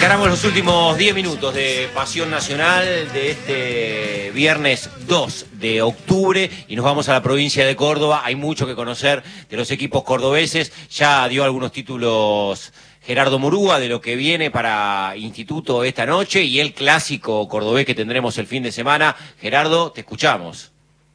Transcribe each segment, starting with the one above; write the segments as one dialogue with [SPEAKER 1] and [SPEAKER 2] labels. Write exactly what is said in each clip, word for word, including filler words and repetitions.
[SPEAKER 1] Encaramos los últimos diez minutos de Pasión Nacional de este viernes dos de octubre y nos vamos a la provincia de Córdoba. Hay mucho que conocer de los equipos cordobeses. Ya dio algunos títulos Gerardo Murúa de lo que viene para Instituto esta noche y el clásico cordobés que tendremos el fin de semana. Gerardo, te escuchamos.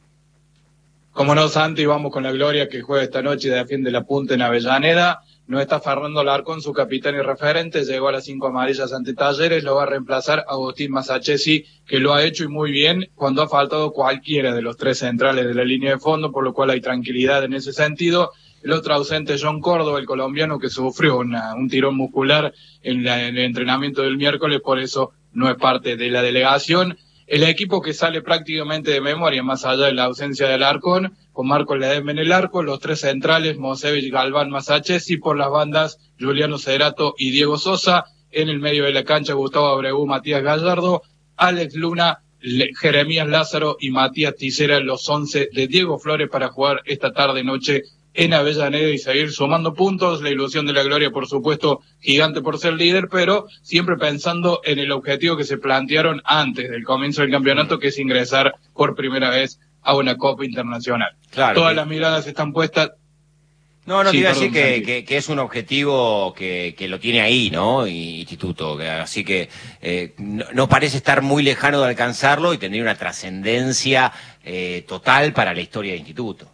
[SPEAKER 2] Como no, Santi, vamos con la Gloria que juega esta noche y defiende la punta en Avellaneda. No está Fernando Larcón, su capitán y referente, llegó a las cinco amarillas ante Talleres, lo va a reemplazar Agustín Masachesi, que lo ha hecho y muy bien cuando ha faltado cualquiera de los tres centrales de la línea de fondo, por lo cual hay tranquilidad en ese sentido. El otro ausente, John Córdoba, el colombiano, que sufrió una, un tirón muscular en, la, en el entrenamiento del miércoles, por eso no es parte de la delegación. El equipo que sale prácticamente de memoria, más allá de la ausencia del Arcón, con Marco Ledesma en el arco, los tres centrales, Mosevich, Galván, Masachesi, por las bandas, Juliano Cerato y Diego Sosa, en el medio de la cancha, Gustavo Abreu, Matías Gallardo, Alex Luna, Le Jeremías Lázaro y Matías Tisera, los once de Diego Flores para jugar esta tarde-noche en Avellaneda y seguir sumando puntos. La ilusión de la Gloria, por supuesto, gigante por ser líder, pero siempre pensando en el objetivo que se plantearon antes del comienzo del campeonato, que es ingresar por primera vez a una Copa Internacional.
[SPEAKER 1] Claro,
[SPEAKER 2] Todas
[SPEAKER 1] que...
[SPEAKER 2] las miradas están puestas...
[SPEAKER 1] No, no,
[SPEAKER 2] sí,
[SPEAKER 1] te iba a
[SPEAKER 2] perdón,
[SPEAKER 1] decir que, que, que es un objetivo que, que lo tiene ahí, ¿no? Y, Instituto, que, así que eh, no, no parece estar muy lejano de alcanzarlo y tendría una trascendencia eh, total para la historia de Instituto.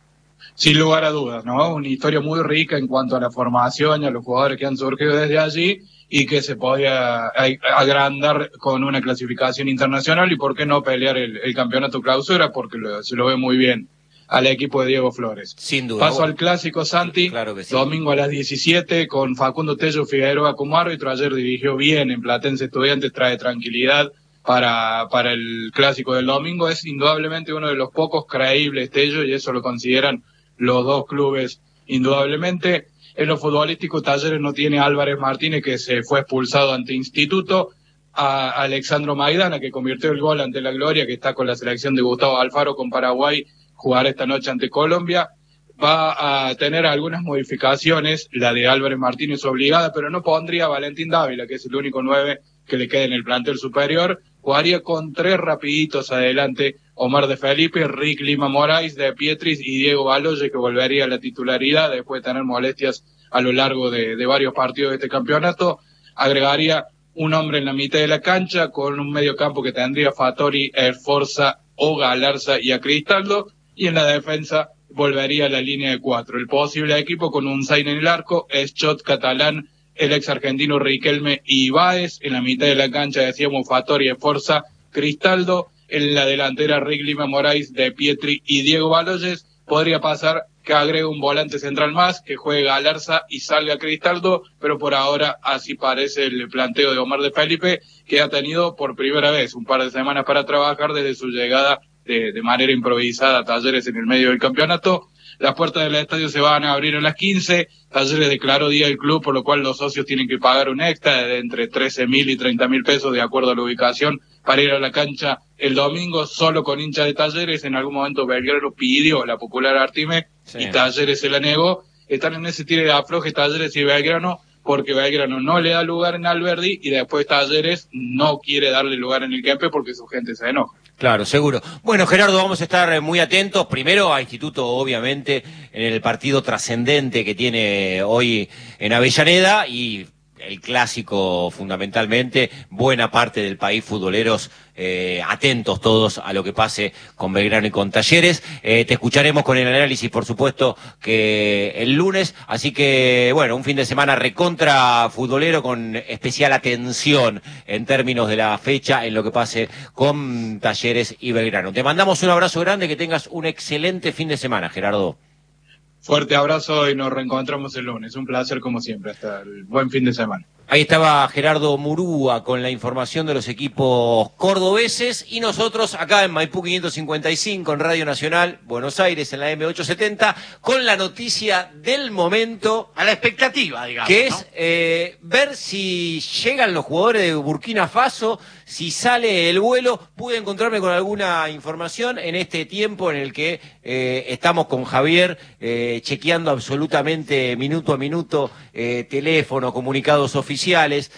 [SPEAKER 2] Sin lugar a dudas, ¿no? Una historia muy rica en cuanto a la formación y a los jugadores que han surgido desde allí y que se podía agrandar con una clasificación internacional y por qué no pelear el, el campeonato clausura, porque lo, se lo ve muy bien al equipo de Diego Flores.
[SPEAKER 1] Sin duda.
[SPEAKER 2] Paso al clásico, Santi.
[SPEAKER 1] Claro que sí.
[SPEAKER 2] Domingo a las diecisiete con Facundo Tello Figueroa como árbitro. Ayer dirigió bien en Platense Estudiantes, trae tranquilidad para para el clásico del domingo. Es indudablemente uno de los pocos creíbles Tello y eso lo consideran los dos clubes indudablemente. En lo futbolístico, Talleres no tiene a Álvarez Martínez, que se fue expulsado ante Instituto, a Alexandro Maidana, que convirtió el gol ante la Gloria, que está con la selección de Gustavo Alfaro con Paraguay, jugar esta noche ante Colombia. Va a tener algunas modificaciones, la de Álvarez Martínez obligada, pero no pondría a Valentín Dávila, que es el único nueve que le queda en el plantel superior. Jugaría con tres rapiditos adelante, Omar de Felipe, Rick Lima Moraes, de Pietris y Diego Baloye, que volvería a la titularidad después de tener molestias a lo largo de, de varios partidos de este campeonato. Agregaría un hombre en la mitad de la cancha con un medio campo que tendría Fattori, Esforza o Galarza y a Cristaldo, y en la defensa volvería a la línea de cuatro. El posible equipo con un Zayn en el arco, Schott, Catalán, el ex argentino Riquelme y Ibáez. En la mitad de la cancha decíamos Fattori, Esforza, Cristaldo. En la delantera Rick Lima Moraes, de Pietri y Diego Baloyes. Podría pasar que agregue un volante central más, que juegue Galarza y salga Cristaldo, pero por ahora así parece el planteo de Omar de Felipe, que ha tenido por primera vez un par de semanas para trabajar desde su llegada de, de manera improvisada a Talleres en el medio del campeonato. Las puertas del estadio se van a abrir a las quince. Talleres declaró día del club, por lo cual los socios tienen que pagar un extra de entre trece mil y treinta mil pesos de acuerdo a la ubicación para ir a la cancha el domingo, solo con hinchas de Talleres. En algún momento Belgrano pidió la popular Artime sí. y Talleres se la negó. Están en ese tire de afloje Talleres y Belgrano, porque Belgrano no le da lugar en Alberdi y después Talleres no quiere darle lugar en el Kempe porque su gente se enoja.
[SPEAKER 1] Claro, seguro. Bueno, Gerardo, vamos a estar muy atentos. Primero a Instituto, obviamente, en el partido trascendente que tiene hoy en Avellaneda y el clásico fundamentalmente, buena parte del país futboleros eh, atentos todos a lo que pase con Belgrano y con Talleres. Eh, te escucharemos con el análisis, por supuesto, que el lunes. Así que, bueno, un fin de semana recontra futbolero con especial atención en términos de la fecha en lo que pase con Talleres y Belgrano. Te mandamos un abrazo grande, que tengas un excelente fin de semana, Gerardo.
[SPEAKER 2] Fuerte abrazo y nos reencontramos el lunes. Un placer como siempre. Hasta el buen fin de semana.
[SPEAKER 1] Ahí estaba Gerardo Murúa con la información de los equipos cordobeses y nosotros acá en Maipú quinientos cincuenta y cinco en Radio Nacional, Buenos Aires en la M ochocientos setenta, con la noticia del momento.
[SPEAKER 3] A la expectativa, digamos.
[SPEAKER 1] Que
[SPEAKER 3] ¿no?
[SPEAKER 1] es eh, ver si llegan los jugadores de Burkina Faso, si sale el vuelo. Pude encontrarme con alguna información en este tiempo en el que eh, estamos con Javier eh, chequeando absolutamente minuto a minuto eh, teléfono, comunicados oficiales.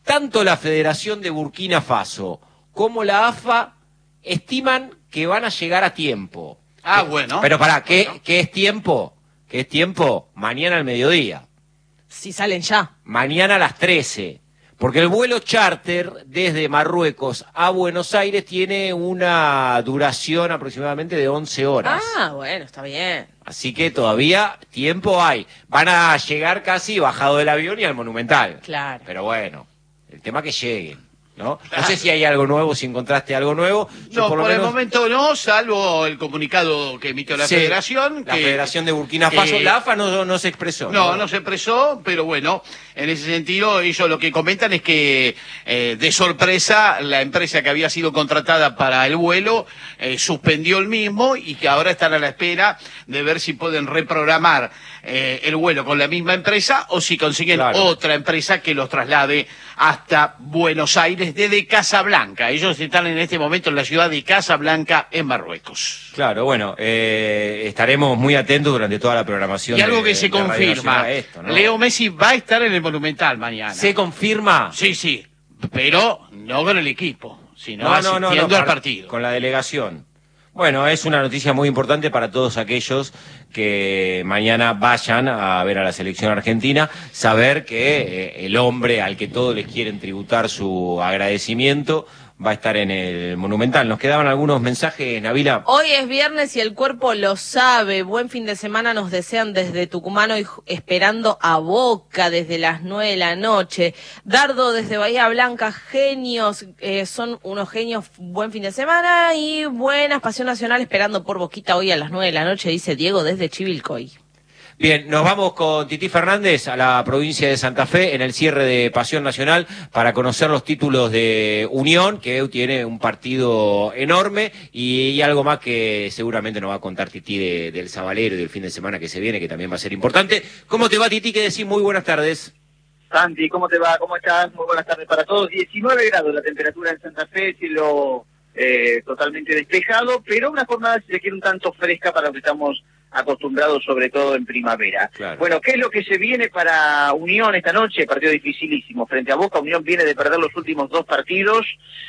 [SPEAKER 1] tanto la Federación de Burkina Faso como la A F A estiman que van a llegar a tiempo.
[SPEAKER 3] Ah, bueno.
[SPEAKER 1] Pero pará, ¿qué,
[SPEAKER 3] bueno.
[SPEAKER 1] ¿qué es tiempo? ¿Qué es tiempo? Mañana al mediodía.
[SPEAKER 4] Si salen ya.
[SPEAKER 1] Mañana a las trece. Porque el vuelo charter desde Marruecos a Buenos Aires tiene una duración aproximadamente de once horas.
[SPEAKER 4] Ah, bueno, está bien.
[SPEAKER 1] Así que todavía tiempo hay. Van a llegar casi bajado del avión y al Monumental.
[SPEAKER 4] Claro.
[SPEAKER 1] Pero bueno, el tema que lleguen, ¿no? No sé si hay algo nuevo, si encontraste algo nuevo. Yo
[SPEAKER 3] No,
[SPEAKER 1] por,
[SPEAKER 3] por,
[SPEAKER 1] lo
[SPEAKER 3] el
[SPEAKER 1] menos...
[SPEAKER 3] momento no, salvo el comunicado que emitió la
[SPEAKER 1] Sí,
[SPEAKER 3] Federación.
[SPEAKER 1] La
[SPEAKER 3] que,
[SPEAKER 1] Federación de Burkina Faso,
[SPEAKER 3] eh,
[SPEAKER 1] la A F A no, no se expresó.
[SPEAKER 3] No, no se expresó, pero bueno, en ese sentido ellos lo que comentan es que eh, de sorpresa la empresa que había sido contratada para el vuelo eh, suspendió el mismo y que ahora están a la espera de ver si pueden reprogramar eh, el vuelo con la misma empresa o si consiguen
[SPEAKER 1] Claro.
[SPEAKER 3] otra empresa que los traslade hasta Buenos Aires desde Casablanca. Ellos están en este momento en la ciudad de Casablanca, en Marruecos.
[SPEAKER 1] Claro, bueno, eh, estaremos muy atentos durante toda la programación.
[SPEAKER 3] Y algo
[SPEAKER 1] de-
[SPEAKER 3] que se
[SPEAKER 1] de Radio
[SPEAKER 3] confirma,
[SPEAKER 1] Nacional a esto, ¿no?
[SPEAKER 3] Leo Messi va a estar en el Monumental mañana.
[SPEAKER 1] ¿Se confirma?
[SPEAKER 3] Sí, sí, pero no con el equipo, sino
[SPEAKER 1] No, no, no,
[SPEAKER 3] asistiendo
[SPEAKER 1] no,
[SPEAKER 3] al
[SPEAKER 1] para-
[SPEAKER 3] partido.
[SPEAKER 1] con la delegación. Bueno, es una noticia muy importante para todos aquellos que mañana vayan a ver a la selección argentina, saber que eh, el hombre al que todos les quieren tributar su agradecimiento va a estar en el Monumental. Nos quedaban algunos mensajes, Nabila.
[SPEAKER 4] Hoy es viernes y el cuerpo lo sabe. Buen fin de semana nos desean desde Tucumán, hoy ju- esperando a Boca desde las nueve de la noche. Dardo desde Bahía Blanca, genios, eh, son unos genios. Buen fin de semana y buenas, Pasión Nacional esperando por Boquita hoy a las nueve de la noche, dice Diego desde Chivilcoy.
[SPEAKER 1] Bien, nos vamos con Tití Fernández a la provincia de Santa Fe en el cierre de Pasión Nacional para conocer los títulos de Unión, que tiene un partido enorme y, y algo más que seguramente nos va a contar Tití de, del Sabalero y del fin de semana que se viene, que también va a ser importante. ¿Cómo te va, Tití? ¿Qué decís? Muy buenas tardes.
[SPEAKER 5] Santi, ¿cómo te va? ¿Cómo estás? Muy buenas tardes para todos. diecinueve grados la temperatura en Santa Fe, cielo eh, totalmente despejado, pero una jornada, si se quiere, un tanto fresca para lo que estamos acostumbrados, sobre todo en primavera.
[SPEAKER 1] Claro.
[SPEAKER 5] Bueno, ¿qué es lo que se viene para Unión esta noche? Partido dificilísimo. Frente a Boca, Unión viene de perder los últimos dos partidos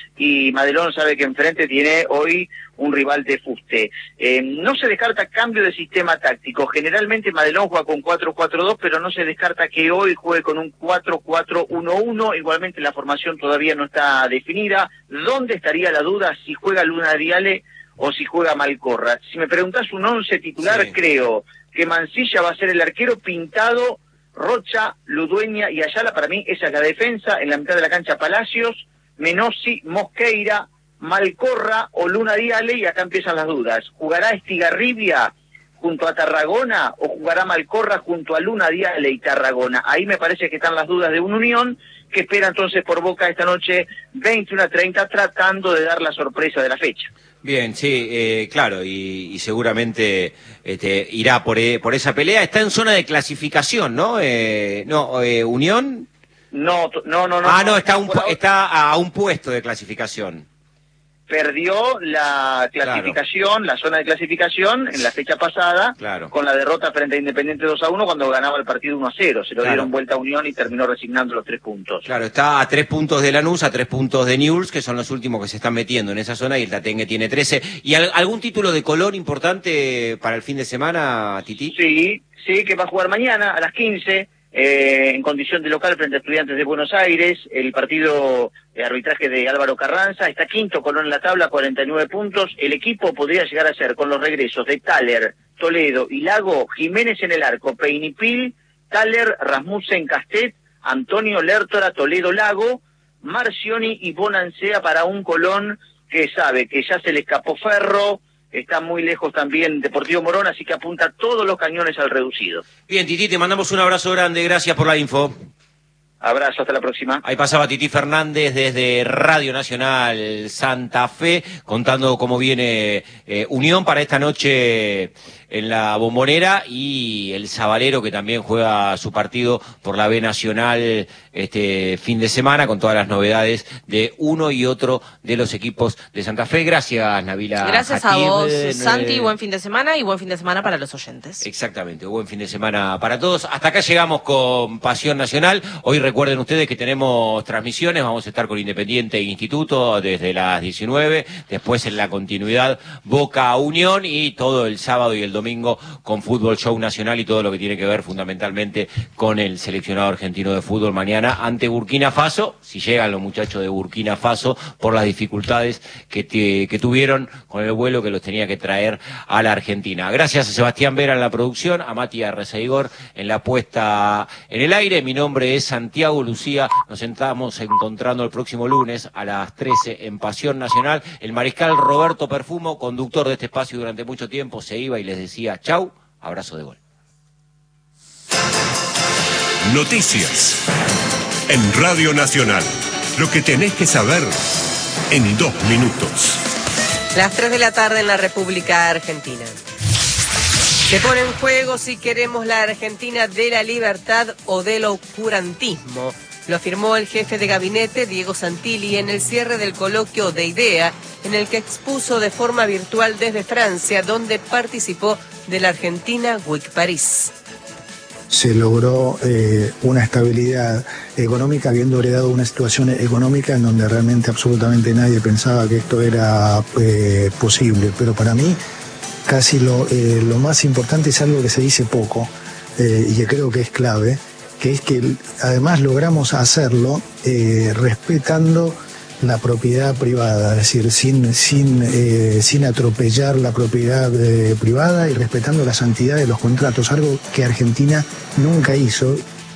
[SPEAKER 5] y Madelón sabe que enfrente tiene hoy un rival de fuste. Eh, no se descarta cambio de sistema táctico. Generalmente Madelón juega con cuatro cuatro dos, pero no se descarta que hoy juegue con un cuatro cuatro uno uno. Igualmente la formación todavía no está definida. ¿Dónde estaría la duda si juega Luna Diale o si juega Malcorra? Si me preguntás un once titular,
[SPEAKER 1] Sí.
[SPEAKER 5] creo que Mancilla va a ser el arquero, Pintado, Rocha, Ludueña y Ayala. Para mí esa es la defensa. En la mitad de la cancha Palacios, Menossi, Mosqueira, Malcorra o Luna Diale, y acá empiezan las dudas. ¿Jugará Estigarribia junto a Tarragona o jugará Malcorra junto a Luna Diale y Tarragona? Ahí me parece que están las dudas de un Unión que espera entonces por Boca esta noche veintiuno a treinta, tratando de dar la sorpresa de la fecha.
[SPEAKER 1] Bien, sí, eh, claro, y, y seguramente este, irá por, eh, por esa pelea. Está en zona de clasificación, ¿no? Eh, no, eh, Unión.
[SPEAKER 5] No, t- no, no, no.
[SPEAKER 1] Ah, no, está, a un,
[SPEAKER 5] por
[SPEAKER 1] pu-
[SPEAKER 5] ahora
[SPEAKER 1] está a un puesto de clasificación.
[SPEAKER 5] perdió la clasificación, la zona de clasificación en la fecha pasada,
[SPEAKER 1] Claro.
[SPEAKER 5] con la derrota frente a Independiente dos a uno cuando ganaba el partido uno a cero. Se lo
[SPEAKER 1] Claro.
[SPEAKER 5] dieron vuelta a Unión y terminó resignando los tres puntos.
[SPEAKER 1] Claro, está a tres puntos de Lanús, a tres puntos de Newell's, que son los últimos que se están metiendo en esa zona, y el Tatengue tiene trece. ¿Y al- algún título de color importante para el fin de semana, Tití?
[SPEAKER 5] Sí, sí, que va a jugar mañana a las quince, eh, en condición de local frente a Estudiantes de Buenos Aires. El partido de arbitraje de Álvaro Carranza está quinto Colón en la tabla, cuarenta y nueve puntos. El equipo podría llegar a ser, con los regresos de Thaler, Toledo y Lago, Jiménez en el arco, Peinipil, Thaler, Rasmussen, Castet, Antonio Lertora, Toledo, Lago, Marcioni y Bonancea para un Colón que sabe que ya se le escapó Ferro. Está muy lejos también Deportivo Morón, así que apunta todos los cañones al reducido.
[SPEAKER 1] Bien, Tití, te mandamos un abrazo grande, gracias por la info.
[SPEAKER 5] Abrazo, hasta la próxima.
[SPEAKER 1] Ahí pasaba Tití Fernández desde Radio Nacional Santa Fe, contando cómo viene eh, Unión para esta noche en la Bombonera, y el Sabalero, que también juega su partido por la B Nacional este fin de semana, con todas las novedades de uno y otro de los equipos de Santa Fe. Gracias, Nabila.
[SPEAKER 4] Gracias a
[SPEAKER 1] Hatib.
[SPEAKER 4] vos,
[SPEAKER 1] Eh,
[SPEAKER 4] Santi, buen fin de semana y buen fin de semana para los oyentes.
[SPEAKER 1] Exactamente, buen fin de semana para todos. Hasta acá llegamos con Pasión Nacional. Hoy recuerden ustedes que tenemos transmisiones, vamos a estar con Independiente e Instituto desde las diecinueve, después en la continuidad Boca Unión y todo el sábado y el domingo con Fútbol Show Nacional y todo lo que tiene que ver fundamentalmente con el seleccionado argentino de fútbol mañana ante Burkina Faso, si llegan los muchachos de Burkina Faso por las dificultades que, te, que tuvieron con el vuelo que los tenía que traer a la Argentina. Gracias a Sebastián Vera en la producción, a Mati Arrezaigor en la puesta en el aire. Mi nombre es Santiago Lucía. Nos estamos encontrando el próximo lunes a las trece en Pasión Nacional. El mariscal Roberto Perfumo, conductor de este espacio durante mucho tiempo, se iba y les decía chau, abrazo de gol.
[SPEAKER 6] Noticias en Radio Nacional. Lo que tenés que saber en dos minutos.
[SPEAKER 7] Las tres de la tarde en la República Argentina. Se pone en juego si queremos la Argentina de la libertad o del oscurantismo. Lo afirmó el jefe de gabinete, Diego Santilli, en el cierre del coloquio de IDEA, en el que expuso de forma virtual desde Francia, donde participó de la Argentina Week París.
[SPEAKER 8] Se logró eh, una estabilidad económica, habiendo heredado una situación económica en donde realmente absolutamente nadie pensaba que esto era eh, posible. Pero para mí, casi lo, eh, lo más importante es algo que se dice poco eh, y que creo que es clave, que es que además logramos hacerlo eh, respetando la propiedad privada, es decir, sin, sin, eh, sin atropellar la propiedad eh, privada y respetando la santidad de los contratos, algo que Argentina nunca hizo.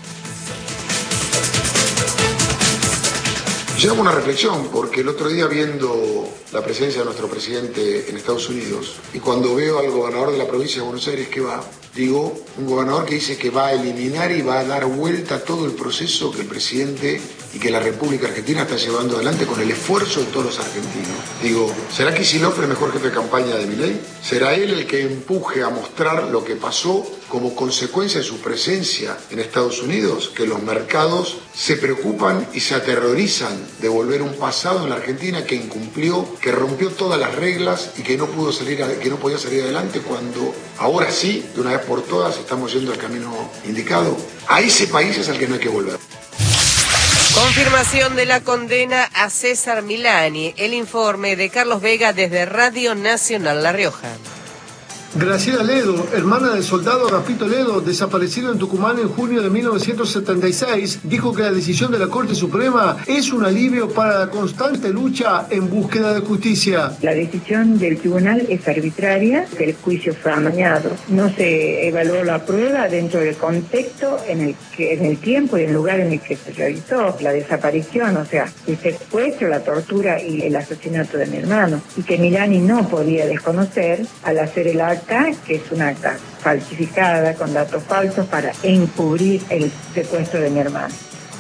[SPEAKER 9] Yo hago una reflexión, porque el otro día, viendo la presencia de nuestro presidente en Estados Unidos, y cuando veo al gobernador de la provincia de Buenos Aires que va, digo, un gobernador que dice que va a eliminar y va a dar vuelta a todo el proceso que el presidente y que la República Argentina está llevando adelante con el esfuerzo de todos los argentinos. Digo, ¿será Kicillof el mejor jefe de campaña de Milei? ¿Será él el que empuje a mostrar lo que pasó como consecuencia de su presencia en Estados Unidos? Que los mercados se preocupan y se aterrorizan de volver a un pasado en la Argentina que incumplió, que rompió todas las reglas y que no pudo salir, a, que no podía salir adelante, cuando ahora sí, de una vez por todas, estamos yendo al camino indicado. A ese país es al que no hay que volver.
[SPEAKER 7] Confirmación de la condena a César Milani. El informe de Carlos Vega desde Radio Nacional La Rioja.
[SPEAKER 10] Graciela Ledo, hermana del soldado Rafito Ledo, desaparecido en Tucumán en junio de mil novecientos setenta y seis, dijo que la decisión de la Corte Suprema es un alivio para la constante lucha en búsqueda de justicia.
[SPEAKER 11] La decisión del tribunal es arbitraria, el juicio fue amañado. No se evaluó la prueba dentro del contexto en el que, en el tiempo y el lugar en el que se realizó la desaparición, o sea, el secuestro, la tortura y el asesinato de mi hermano, y que Milani no podía desconocer al hacer el acto, que es una acta falsificada con datos falsos para encubrir el secuestro de mi hermano.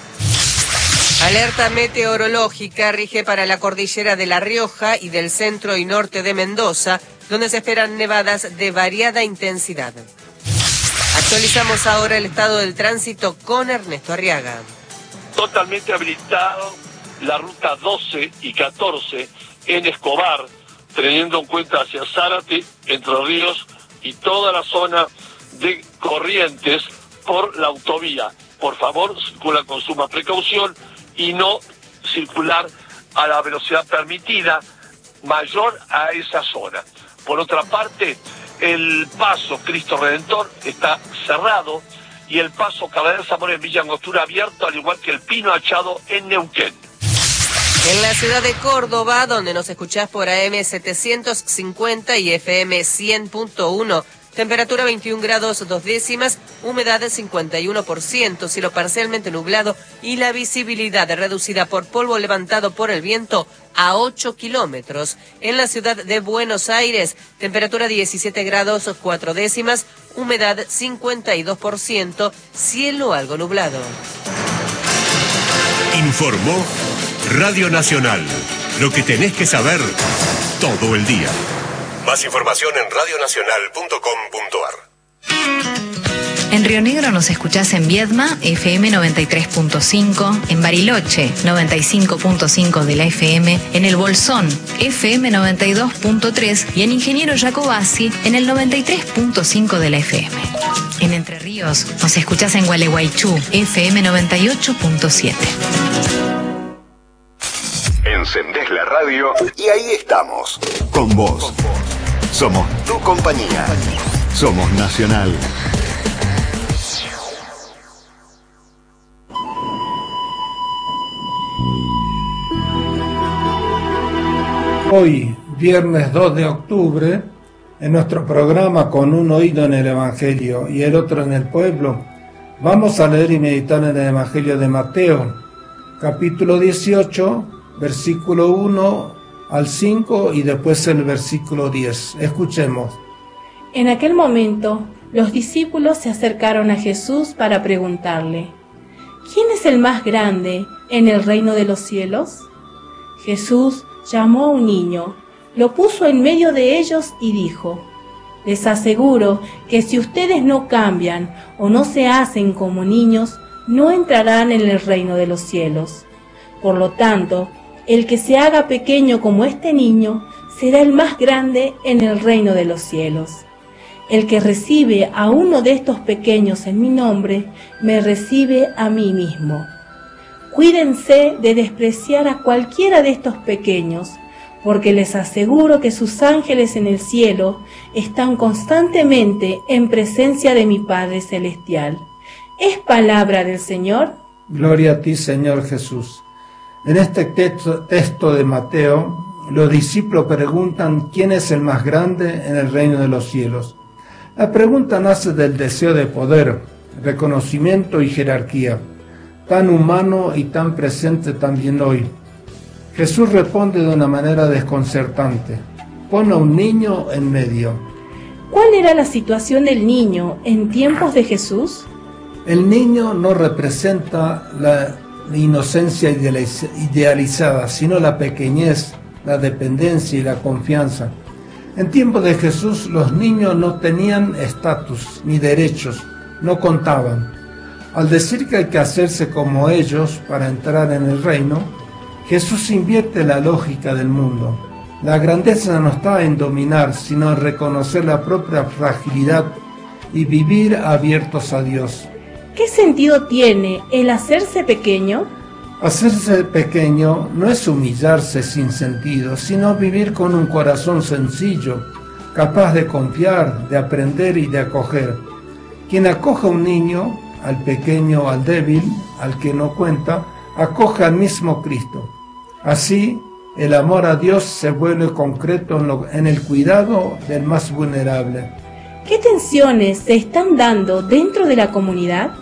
[SPEAKER 7] Alerta meteorológica rige para la cordillera de La Rioja y del centro y norte de Mendoza, donde se esperan nevadas de variada intensidad. Actualizamos ahora el estado del tránsito con Ernesto Arriaga.
[SPEAKER 12] Totalmente habilitado la ruta doce y catorce en Escobar, teniendo en cuenta hacia Zárate, Entre Ríos y toda la zona de Corrientes por la autovía. Por favor, circula con suma precaución y no circular a la velocidad permitida mayor a esa zona. Por otra parte, el paso Cristo Redentor está cerrado y el paso Caballero Zamora en Villa Angostura abierto, al igual que el Pino Achado en Neuquén.
[SPEAKER 7] En la ciudad de Córdoba, donde nos escuchás por A M setecientos cincuenta y F M cien punto uno, temperatura veintiún grados dos décimas, humedad cincuenta y uno por ciento, cielo parcialmente nublado y la visibilidad reducida por polvo levantado por el viento a ocho kilómetros. En la ciudad de Buenos Aires, temperatura diecisiete grados cuatro décimas, humedad cincuenta y dos por ciento, cielo algo nublado.
[SPEAKER 6] Informó Radio Nacional. Lo que tenés que saber todo el día. Más información en radio nacional punto com punto ar.
[SPEAKER 13] En Río Negro nos escuchás en Viedma, F M noventa y tres punto cinco, en Bariloche, noventa y cinco punto cinco de la F M, en El Bolsón, F M noventa y dos punto tres y en Ingeniero Jacobasi, en el noventa y tres punto cinco de la F M. En Entre Ríos nos escuchás en Gualeguaychú, F M noventa y ocho punto siete.
[SPEAKER 6] Encendés la radio y ahí estamos. Con vos. Somos tu compañía. Somos Nacional.
[SPEAKER 14] Hoy, viernes dos de octubre, en nuestro programa Con un oído en el Evangelio y el otro en el pueblo, vamos a leer y meditar en el Evangelio de Mateo, capítulo dieciocho, versículo uno al cinco y después el versículo diez. Escuchemos.
[SPEAKER 15] En aquel momento, los discípulos se acercaron a Jesús para preguntarle: ¿quién es el más grande en el reino de los cielos? Jesús llamó a un niño, lo puso en medio de ellos y dijo: les aseguro que si ustedes no cambian o no se hacen como niños, no entrarán en el reino de los cielos. Por lo tanto, el que se haga pequeño como este niño será el más grande en el reino de los cielos. El que recibe a uno de estos pequeños en mi nombre, me recibe a mí mismo. Cuídense de despreciar a cualquiera de estos pequeños, porque les aseguro que sus ángeles en el cielo están constantemente en presencia de mi Padre Celestial. ¿Es palabra del Señor?
[SPEAKER 14] Gloria a ti, Señor Jesús. En este texto, texto de Mateo, los discípulos preguntan quién es el más grande en el reino de los cielos. La pregunta nace del deseo de poder, reconocimiento y jerarquía, tan humano y tan presente también hoy. Jesús responde de una manera desconcertante. Pone a un niño en medio.
[SPEAKER 15] ¿Cuál era la situación del niño en tiempos de Jesús?
[SPEAKER 14] El niño no representa la inocencia idealizada, sino la pequeñez, la dependencia y la confianza. En tiempos de Jesús los niños no tenían estatus ni derechos, no contaban. Al decir que hay que hacerse como ellos para entrar en el reino, Jesús invierte la lógica del mundo. La grandeza no está en dominar, sino en reconocer la propia fragilidad y vivir abiertos a Dios.
[SPEAKER 15] ¿Qué sentido tiene el hacerse pequeño?
[SPEAKER 14] Hacerse pequeño no es humillarse sin sentido, sino vivir con un corazón sencillo, capaz de confiar, de aprender y de acoger. Quien acoja a un niño, al pequeño, al débil, al que no cuenta, acoge al mismo Cristo. Así, el amor a Dios se vuelve concreto en, lo, en el cuidado del más vulnerable.
[SPEAKER 15] ¿Qué tensiones se están dando dentro de la comunidad?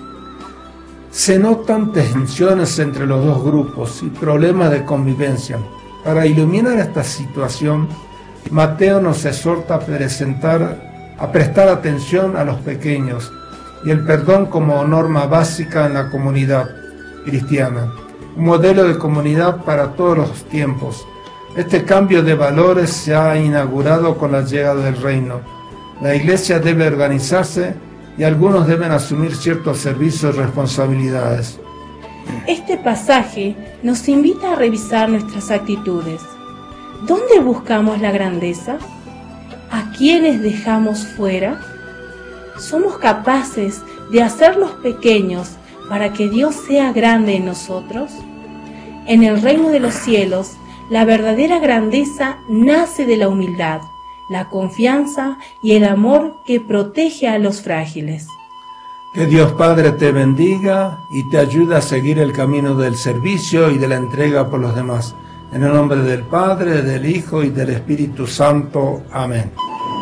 [SPEAKER 14] Se notan tensiones entre los dos grupos y problemas de convivencia. Para iluminar esta situación, Mateo nos exhorta a, presentar, a prestar atención a los pequeños y el perdón como norma básica en la comunidad cristiana, un modelo de comunidad para todos los tiempos. Este cambio de valores se ha inaugurado con la llegada del reino. La Iglesia debe organizarse y algunos deben asumir ciertos servicios y responsabilidades.
[SPEAKER 15] Este pasaje nos invita a revisar nuestras actitudes. ¿Dónde buscamos la grandeza? ¿A quiénes dejamos fuera? ¿Somos capaces de hacerlos pequeños para que Dios sea grande en nosotros? En el reino de los cielos, la verdadera grandeza nace de la humildad, la confianza y el amor que protege a los frágiles.
[SPEAKER 14] Que Dios Padre te bendiga y te ayude a seguir el camino del servicio y de la entrega por los demás. En el nombre del Padre, del Hijo y del Espíritu Santo. Amén.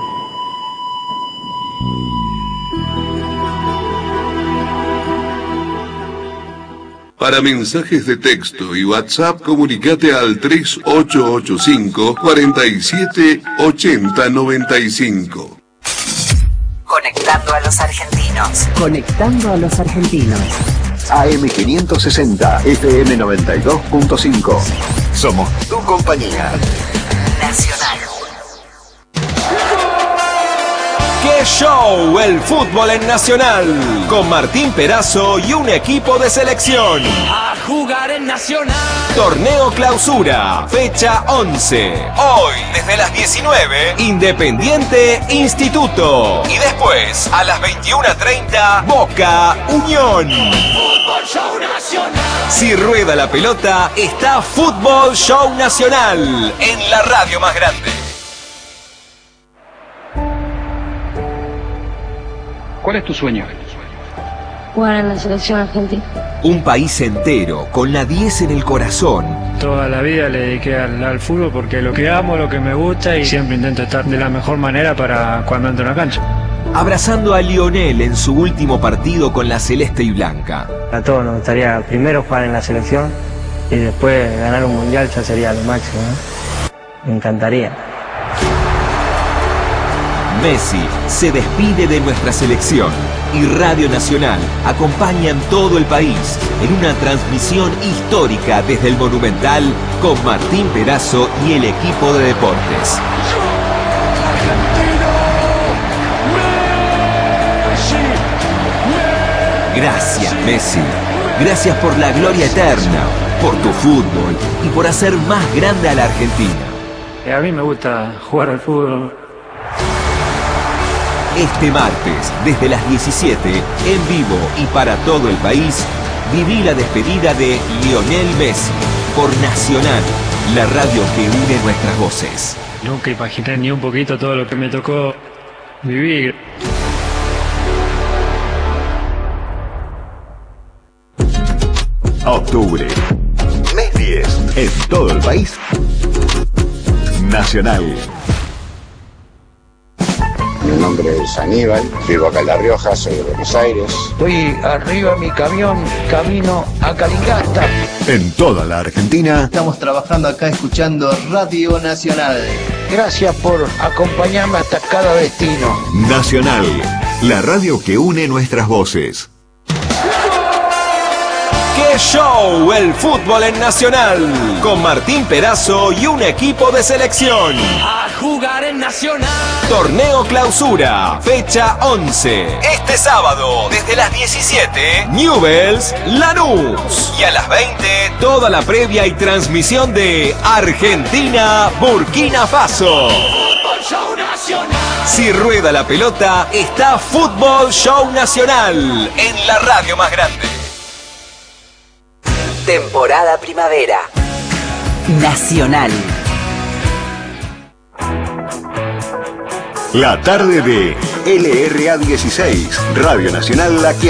[SPEAKER 16] Para mensajes de texto y WhatsApp, comunicate al tres ocho ocho cinco, cuatro siete, ocho cero nueve cinco.
[SPEAKER 17] Conectando a los argentinos.
[SPEAKER 18] Conectando a los argentinos.
[SPEAKER 6] A M quinientos sesenta, F M noventa y dos punto cinco. Somos tu compañía.
[SPEAKER 17] Nacional.
[SPEAKER 1] ¡Qué
[SPEAKER 19] ¡Qué show! El fútbol en Nacional. Con Martín Perazo y un equipo de selección.
[SPEAKER 20] A jugar en Nacional.
[SPEAKER 19] Torneo Clausura, fecha once. Hoy, desde las diecinueve, Independiente Instituto. Y después, a las veintiuna treinta, Boca Unión.
[SPEAKER 20] Fútbol Show Nacional.
[SPEAKER 19] Si rueda la pelota, está Fútbol Show Nacional. En la radio más grande.
[SPEAKER 21] ¿Cuál es tu sueño?
[SPEAKER 22] Jugar en la selección argentina.
[SPEAKER 19] Un país entero, con la diez en el corazón.
[SPEAKER 23] Toda la vida le dediqué al, al fútbol porque lo que amo, lo que me gusta y siempre intento estar de la mejor manera para cuando entro en la cancha.
[SPEAKER 19] Abrazando a Lionel en su último partido con la celeste y blanca.
[SPEAKER 24] A todos nos gustaría primero jugar en la selección y después ganar un mundial, ya sería lo máximo, ¿no? Me encantaría.
[SPEAKER 19] Messi se despide de nuestra selección y Radio Nacional acompaña en todo el país en una transmisión histórica desde el Monumental con Martín Perazo y el equipo de deportes. Gracias, Messi. Gracias por la gloria eterna, por tu fútbol y por hacer más grande a la Argentina.
[SPEAKER 23] A mí me gusta jugar al fútbol.
[SPEAKER 19] Este martes, desde las diecisiete, en vivo y para todo el país, viví la despedida de Lionel Messi por Nacional, la radio que une nuestras voces.
[SPEAKER 23] Nunca imaginé ni un poquito todo lo que me tocó vivir.
[SPEAKER 6] Octubre, mes diez, en todo el país. Nacional.
[SPEAKER 25] Mi nombre es Aníbal, vivo acá en La Rioja, soy de Buenos Aires.
[SPEAKER 26] Estoy arriba de mi camión, camino a Calingasta.
[SPEAKER 6] En toda la Argentina.
[SPEAKER 27] Estamos trabajando acá escuchando Radio Nacional.
[SPEAKER 26] Gracias por acompañarme hasta cada destino.
[SPEAKER 6] Nacional, la radio que une nuestras voces.
[SPEAKER 19] ¡Qué show! El fútbol en Nacional. Con Martín Perazo y un equipo de selección.
[SPEAKER 20] A jugar en Nacional.
[SPEAKER 19] Torneo Clausura, fecha once. Este sábado, desde las diecisiete, Newell's Lanús. Y a las veinte, toda la previa y transmisión de Argentina-Burkina Faso.
[SPEAKER 20] Fútbol Show Nacional.
[SPEAKER 19] Si rueda la pelota, está Fútbol Show Nacional. En la radio más grande.
[SPEAKER 17] Temporada primavera. Nacional.
[SPEAKER 6] La tarde de L R A dieciséis, Radio Nacional La que